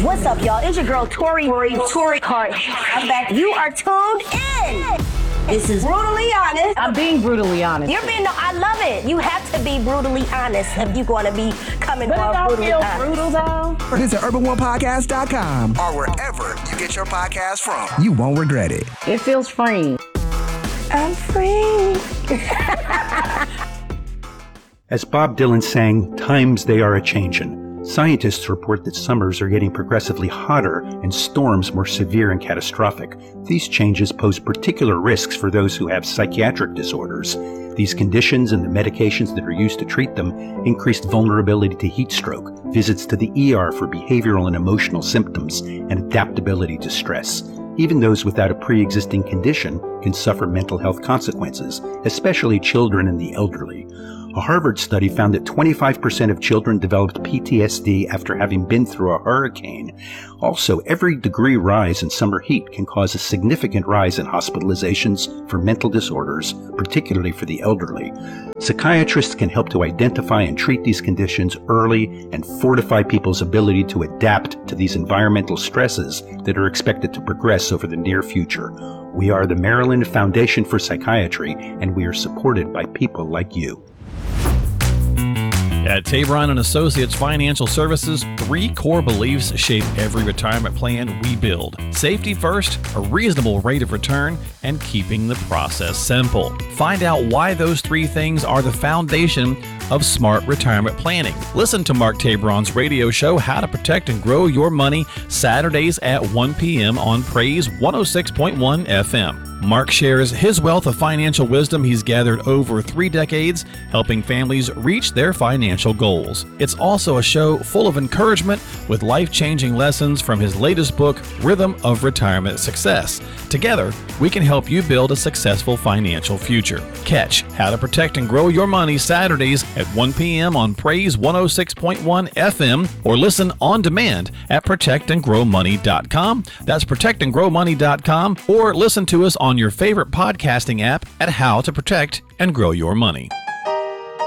What's up, y'all? It's your girl, Tori Cart. I'm back. You are tuned in. This is Brutally Honest. I'm being brutally honest. I love it. You have to be brutally honest if you're going to be coming But off brutally feel honest. brutal, though. Visit UrbanOnePodcast.com or wherever you get your podcast from. You won't regret it. It feels freeing. I'm free. As Bob Dylan sang, "Times they are a-changin'." Scientists report that summers are getting progressively hotter and storms more severe and catastrophic. These changes pose particular risks for those who have psychiatric disorders. These conditions and the medications that are used to treat them increased vulnerability to heat stroke, visits to the ER for behavioral and emotional symptoms, and adaptability to stress. Even those without a pre-existing condition can suffer mental health consequences, especially children and the elderly. A Harvard study found that 25% of children developed PTSD after having been through a hurricane. Also, every degree rise in summer heat can cause a significant rise in hospitalizations for mental disorders, particularly for the elderly. Psychiatrists can help to identify and treat these conditions early and fortify people's ability to adapt to these environmental stresses that are expected to progress over the near future. We are the Maryland Foundation for Psychiatry, and we are supported by people like you. At Tabron & Associates Financial Services, 3 core beliefs shape every retirement plan we build. Safety first, a reasonable rate of return, and keeping the process simple. Find out why those 3 things are the foundation of smart retirement planning. Listen to Mark Tabron's radio show, How to Protect and Grow Your Money, Saturdays at 1 p.m. on Praise 106.1 FM. Mark shares his wealth of financial wisdom he's gathered over 3 decades, helping families reach their financial goals. It's also a show full of encouragement with life-changing lessons from his latest book, Rhythm of Retirement Success. Together, we can help you build a successful financial future. Catch How to Protect and Grow Your Money Saturdays at 1 p.m. on Praise 106.1 FM, or listen on demand at protectandgrowmoney.com. That's protectandgrowmoney.com, or listen to us on your favorite podcasting app at How to Protect and Grow Your Money.